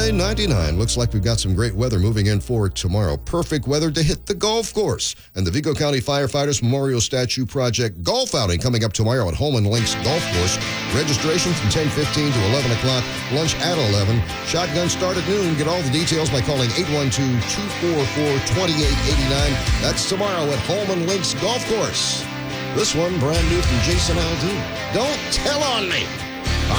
high 99. Looks like we've got some great weather moving in for tomorrow. Perfect weather to hit the golf course. And the Vigo County Firefighters Memorial Statue Project golf outing coming up tomorrow at Holman Links Golf Course. Registration from 10:15 to 11 o'clock. Lunch at 11. Shotgun start at noon. Get all the details by calling 812-244-2889. That's tomorrow at Holman Links Golf Course. This one brand new from Jason Aldean. Don't tell on me.